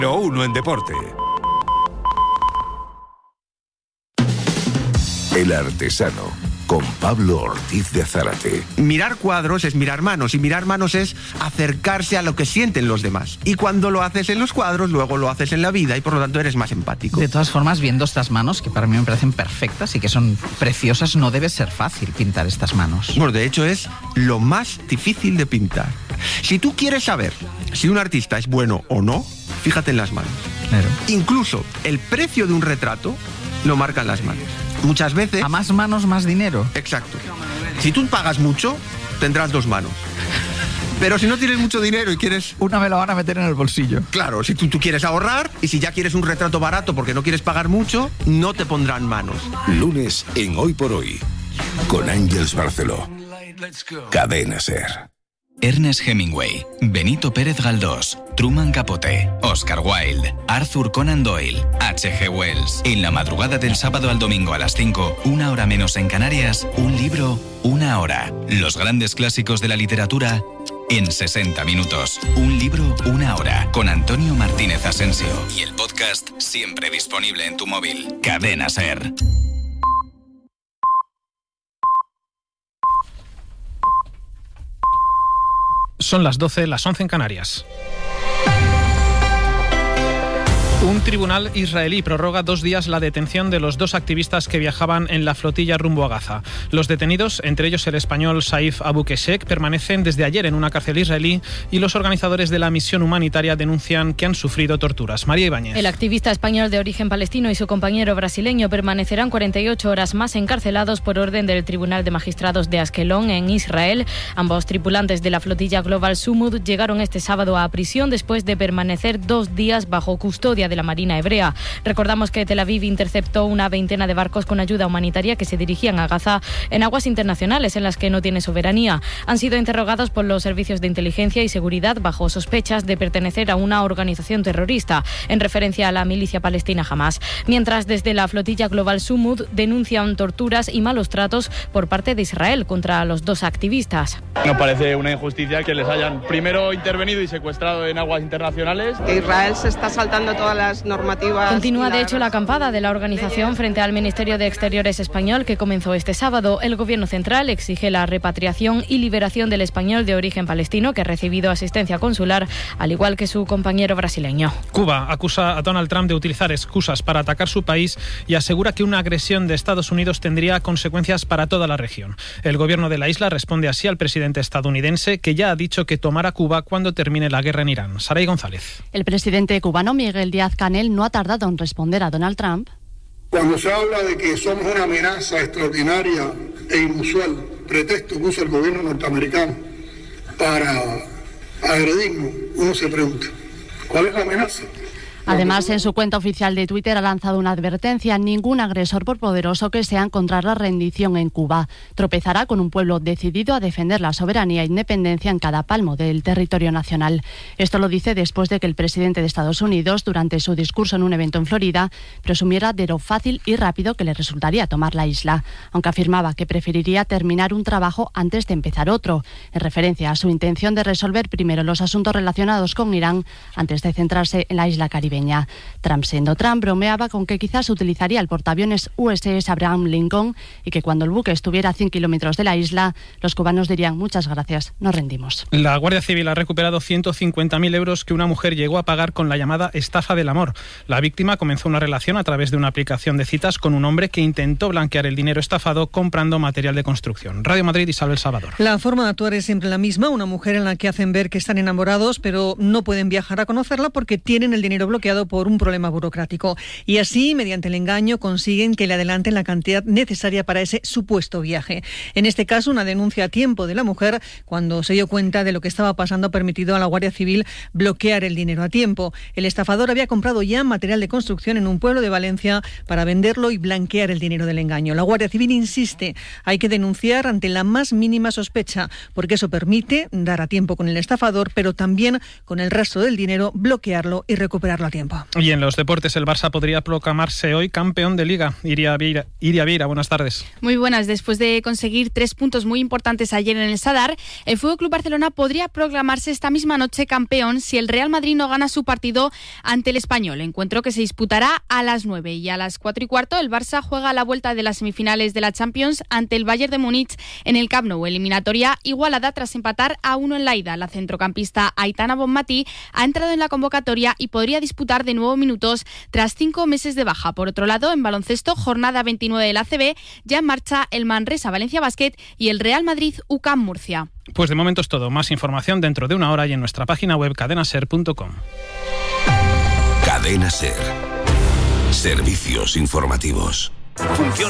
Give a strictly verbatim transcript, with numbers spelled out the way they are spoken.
Pero uno en deporte. El Artesano, con Pablo Ortiz de Zárate. Mirar cuadros es mirar manos, y mirar manos es acercarse a lo que sienten los demás. Y cuando lo haces en los cuadros, luego lo haces en la vida, y por lo tanto eres más empático. De todas formas, viendo estas manos, que para mí me parecen perfectas y que son preciosas, no debe ser fácil pintar estas manos. Bueno, de hecho es lo más difícil de pintar. Si tú quieres saber si un artista es bueno o no, fíjate en las manos. Claro. Incluso el precio de un retrato lo marcan las manos. Muchas veces... A más manos, más dinero. Exacto. Si tú pagas mucho, tendrás dos manos. Pero si no tienes mucho dinero y quieres... Una me la van a meter en el bolsillo. Claro, si tú, tú quieres ahorrar, y si ya quieres un retrato barato porque no quieres pagar mucho, no te pondrán manos. Lunes en Hoy por Hoy, con Ángeles Barceló. Cadena SER. Ernest Hemingway, Benito Pérez Galdós, Truman Capote, Oscar Wilde, Arthur Conan Doyle, H G Wells. En la madrugada del sábado al domingo a las cinco, una hora menos en Canarias, un libro, una hora. Los grandes clásicos de la literatura en sesenta minutos. Un libro, una hora. Con Antonio Martínez Asensio. Y el podcast siempre disponible en tu móvil. Cadena SER. Son las doce, las once en Canarias. Un tribunal israelí prorroga dos días la detención de los dos activistas que viajaban en la flotilla rumbo a Gaza. Los detenidos, entre ellos el español Saif Abu Keshek, permanecen desde ayer en una cárcel israelí, y los organizadores de la misión humanitaria denuncian que han sufrido torturas. María Ibáñez. El activista español de origen palestino y su compañero brasileño permanecerán cuarenta y ocho horas más encarcelados por orden del Tribunal de Magistrados de Askelón, en Israel. Ambos tripulantes de la flotilla Global Sumud llegaron este sábado a prisión después de permanecer dos días bajo custodia de la Marina Hebrea. Recordamos que Tel Aviv interceptó una veintena de barcos con ayuda humanitaria que se dirigían a Gaza en aguas internacionales en las que no tiene soberanía. Han sido interrogados por los servicios de inteligencia y seguridad bajo sospechas de pertenecer a una organización terrorista, en referencia a la milicia palestina Hamas. Mientras, desde la flotilla Global Sumud denuncian torturas y malos tratos por parte de Israel contra los dos activistas. Nos parece una injusticia que les hayan primero intervenido y secuestrado en aguas internacionales. Que Israel se está saltando todas las normativas. Continúa de hecho la acampada de la organización frente al Ministerio de Exteriores español, que comenzó este sábado. El gobierno central exige la repatriación y liberación del español de origen palestino que ha recibido asistencia consular, al igual que su compañero brasileño. Cuba acusa a Donald Trump de utilizar excusas para atacar su país y asegura que una agresión de Estados Unidos tendría consecuencias para toda la región. El gobierno de la isla responde así al presidente estadounidense, que ya ha dicho que tomará Cuba cuando termine la guerra en Irán. Saray González. El presidente cubano Miguel Díaz Canel no ha tardado en responder a Donald Trump. Cuando se habla de que somos una amenaza extraordinaria e inusual, pretexto que usa el gobierno norteamericano para agredirnos, uno se pregunta, ¿cuál es la amenaza? Además, en su cuenta oficial de Twitter ha lanzado una advertencia: ningún agresor, por poderoso que sea, encontrará la rendición en Cuba. Tropezará con un pueblo decidido a defender la soberanía e independencia en cada palmo del territorio nacional. Esto lo dice después de que el presidente de Estados Unidos, durante su discurso en un evento en Florida, presumiera de lo fácil y rápido que le resultaría tomar la isla, aunque afirmaba que preferiría terminar un trabajo antes de empezar otro, en referencia a su intención de resolver primero los asuntos relacionados con Irán antes de centrarse en la isla caribeña. Trump, siendo Trump, bromeaba con que quizás utilizaría el portaaviones U S S Abraham Lincoln y que cuando el buque estuviera a cien kilómetros de la isla, los cubanos dirían: muchas gracias, nos rendimos. La Guardia Civil ha recuperado ciento cincuenta mil euros que una mujer llegó a pagar con la llamada estafa del amor. La víctima comenzó una relación a través de una aplicación de citas con un hombre que intentó blanquear el dinero estafado comprando material de construcción. Radio Madrid, Isabel Salvador. La forma de actuar es siempre la misma: una mujer en la que hacen ver que están enamorados, pero no pueden viajar a conocerla porque tienen el dinero bloqueado por un problema burocrático. Y así, mediante el engaño, consiguen que le adelanten la cantidad necesaria para ese supuesto viaje. En este caso, una denuncia a tiempo de la mujer, cuando se dio cuenta de lo que estaba pasando, ha permitido a la Guardia Civil bloquear el dinero a tiempo. El estafador había comprado ya material de construcción en un pueblo de Valencia para venderlo y blanquear el dinero del engaño. La Guardia Civil insiste: hay que denunciar ante la más mínima sospecha, porque eso permite dar a tiempo con el estafador, pero también con el resto del dinero bloquearlo y recuperarlo al mal tiempo. Y en los deportes, el Barça podría proclamarse hoy campeón de Liga. Iria Vieira, Iria Vieira, buenas tardes. Muy buenas. Después de conseguir tres puntos muy importantes ayer en el Sadar, el F C Barcelona podría proclamarse esta misma noche campeón si el Real Madrid no gana su partido ante el Español. Encuentro que se disputará a las nueve, y a las cuatro y cuarto el Barça juega la vuelta de las semifinales de la Champions ante el Bayern de Múnich en el Camp Nou. Eliminatoria igualada tras empatar a uno en la ida. La centrocampista Aitana Bonmatí ha entrado en la convocatoria y podría disputar de nuevo minutos tras cinco meses de baja. Por otro lado, en baloncesto, jornada veintinueve del A C B, ya en marcha el Manresa Valencia Basket y el Real Madrid U C A M Murcia. Pues de momento es todo. Más información dentro de una hora y en nuestra página web cadena ser punto com. Cadena Ser. Servicios informativos. Funciona.